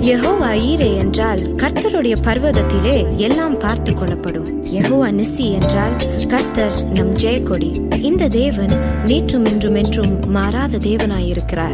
யெகோவா ஈரே என்றால் கர்த்தருடைய பர்வதத்திலே எல்லாம் பார்த்து கொள்ளப்படும். யெகோவா நிசி என்றால் கர்த்தர் நம் ஜெயக்கொடி. இந்த தேவன் நேற்றும் என்றும் என்றும் மாறாத தேவனாயிருக்கிறார்.